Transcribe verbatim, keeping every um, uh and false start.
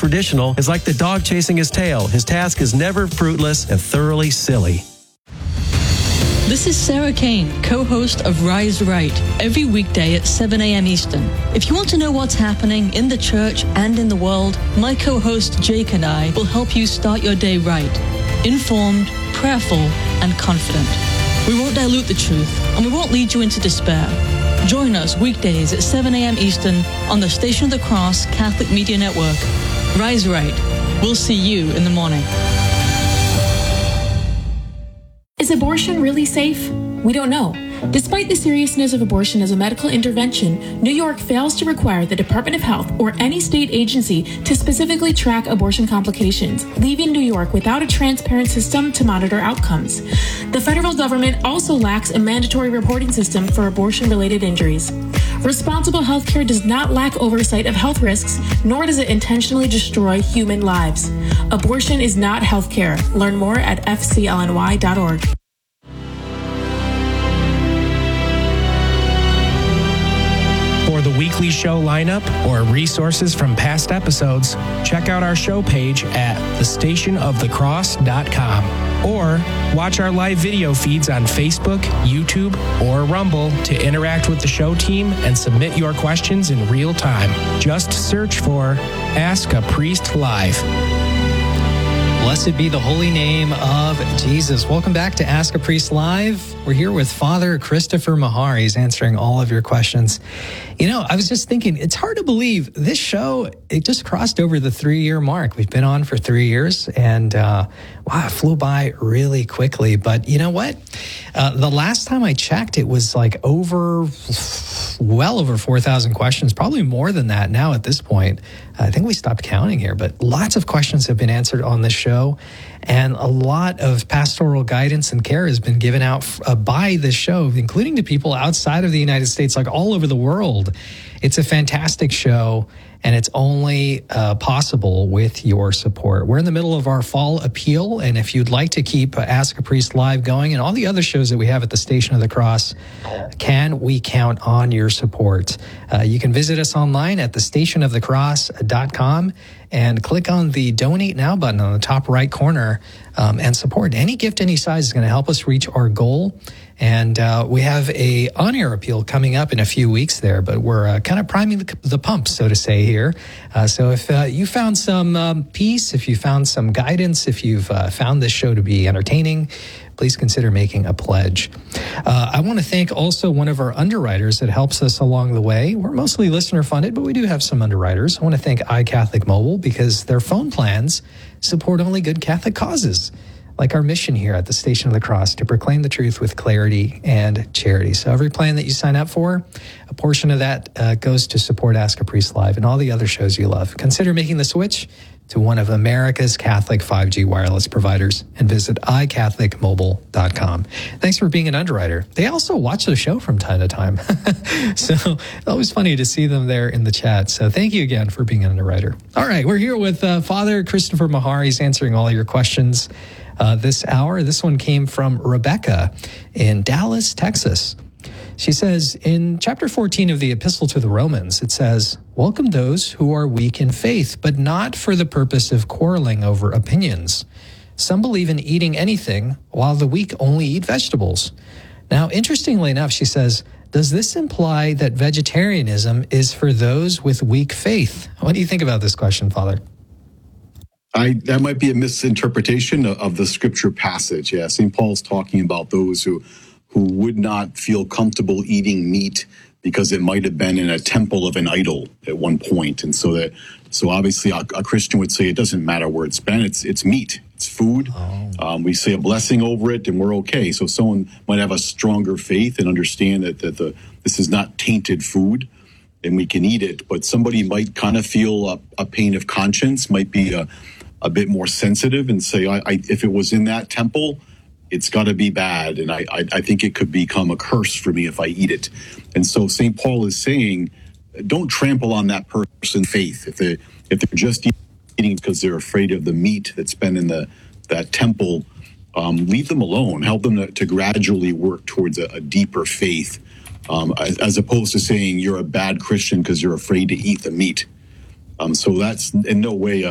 traditional is like the dog chasing his tail. His task is never fruitless and thoroughly silly. This is Sarah Kane, co-host of Rise Right, every weekday at seven a.m. Eastern. If you want to know what's happening in the church and in the world, my co-host Jake and I will help you start your day right, informed, prayerful, and confident. We won't dilute the truth, and we won't lead you into despair. Join us weekdays at seven a.m. Eastern on the Station of the Cross Catholic Media Network. Rise Right. We'll see you in the morning. Is abortion really safe? We don't know. Despite the seriousness of abortion as a medical intervention, New York fails to require the Department of Health or any state agency to specifically track abortion complications, leaving New York without a transparent system to monitor outcomes. The federal government also lacks a mandatory reporting system for abortion-related injuries. Responsible healthcare does not lack oversight of health risks, nor does it intentionally destroy human lives. Abortion is not healthcare. Learn more at f c l n y dot org. For the weekly show lineup or resources from past episodes, check out our show page at the station of the cross dot com or watch our live video feeds on Facebook, YouTube, or Rumble to interact with the show team and submit your questions in real time. Just search for Ask a Priest Live. Blessed be the holy name of Jesus. Welcome back to Ask a Priest Live. We're here with Father Christopher Meagher. He's answering all of your questions. You know, I was just thinking, it's hard to believe this show, it just crossed over the three-year mark. We've been on for three years, and uh, wow, it flew by really quickly. But you know what? Uh, the last time I checked, it was like over, well over four thousand questions, probably more than that now at this point. I think we stopped counting here, but lots of questions have been answered on this show, and a lot of pastoral guidance and care has been given out uh, by this show, including to people outside of the United States, like all over the world. It's a fantastic show, and it's only uh, possible with your support. We're in the middle of our fall appeal, and if you'd like to keep uh, Ask a Priest Live going and all the other shows that we have at the Station of the Cross, can we count on your support? Uh, you can visit us online at the station of the cross dot com and click on the Donate Now button on the top right corner um, and support. Any gift, any size is going to help us reach our goal. And uh, we have a on-air appeal coming up in a few weeks there, but we're uh, kind of priming the, the pump, so to say, here. Uh, so if uh, you found some um, peace, if you found some guidance, if you've uh, found this show to be entertaining, please consider making a pledge. Uh, I want to thank also one of our underwriters that helps us along the way. We're mostly listener-funded, but we do have some underwriters. I want to thank iCatholic Mobile because their phone plans support only good Catholic causes, like our mission here at the Station of the Cross, to proclaim the truth with clarity and charity. So every plan that you sign up for, a portion of that uh, goes to support Ask a Priest Live and all the other shows you love. Consider making the switch to one of America's Catholic five G wireless providers and visit i catholic mobile dot com. Thanks for being an underwriter. They also watch the show from time to time. So it's always funny to see them there in the chat. So thank you again for being an underwriter. All right, we're here with uh, Father Christopher Meagher. He's answering all your questions uh, this hour. This one came from Rebecca in Dallas, Texas. She says, in chapter fourteen of the Epistle to the Romans, it says, "Welcome those who are weak in faith, but not for the purpose of quarreling over opinions. Some believe in eating anything, while the weak only eat vegetables." Now, interestingly enough, she says, does this imply that vegetarianism is for those with weak faith? What do you think about this question, Father? I, that might be a misinterpretation of, of the scripture passage. Yeah, Saint Paul's talking about those who who would not feel comfortable eating meat because it might have been in a temple of an idol at one point. And so that, so obviously a, a Christian would say it doesn't matter where it's been, it's it's meat, it's food. Oh. Um, we say a blessing over it and we're okay. So someone might have a stronger faith and understand that, that the this is not tainted food and we can eat it. But somebody might kind of feel a, a pain of conscience, might be a, a bit more sensitive and say, I, I, if it was in that temple, it's got to be bad, and I, I I think it could become a curse for me if I eat it. And so Saint Paul is saying, don't trample on that person's faith. If they if they're just eating because they're afraid of the meat that's been in the that temple, um, leave them alone. Help them to, to gradually work towards a, a deeper faith, um, as, as opposed to saying you're a bad Christian because you're afraid to eat the meat. Um, so that's in no way a